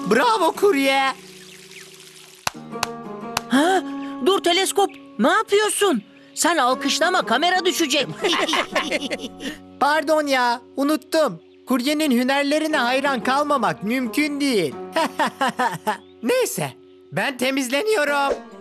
Bravo kurye. Ha? Dur teleskop. Ne yapıyorsun? Sen alkışlama, kamera düşecek. Pardon ya, unuttum. Kuryenin hünerlerine hayran kalmamak mümkün değil. Neyse, ben temizleniyorum.